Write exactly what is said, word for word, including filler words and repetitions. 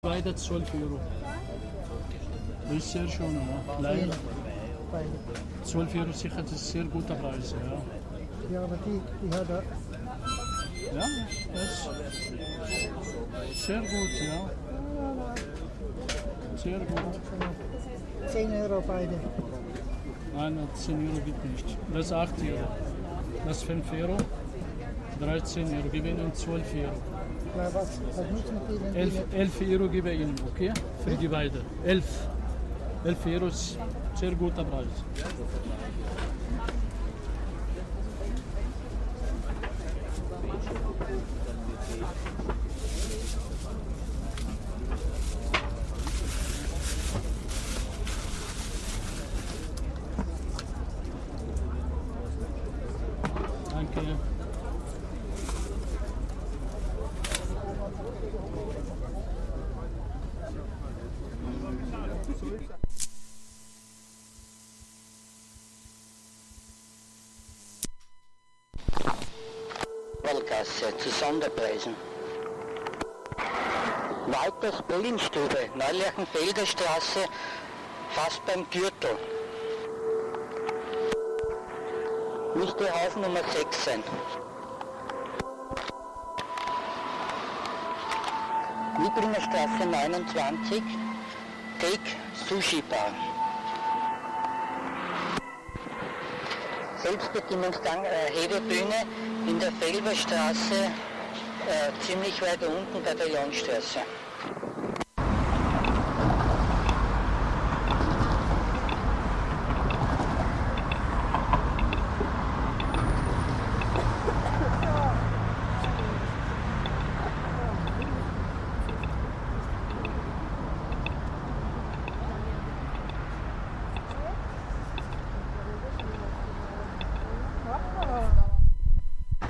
Beide zwölf Euro. Das ist sehr schön, ja. Leider. zwölf Euro sicher, das ist ein sehr guter Preis, ja. Ja, aber die, die hat er. Ja, das ist sehr gut, ja. Sehr gut. zehn Euro beide. Nein, zehn Euro geht nicht. Das ist acht Euro. Das ist fünf Euro. dreizehn Euro. Gebe Ihnen zwölf Euro. Na, was, was muss mit denen? elf, elf Euro gebe ich Ihnen, okay? Für die beiden. elf. elf Euro ist ein sehr guter Preis. Danke. Gasse zu Sonderpreisen. Walters Bullenstube, Neulerchenfelder Straße, fast beim Gürtel. Müsste Haus Nummer sechs sein. Nibringer Straße neunundzwanzig, Take Sushi Bar. Selbstbedienungsgang, äh, Hebebühne in der Felberstraße, äh, ziemlich weit unten bei der Jonstraße.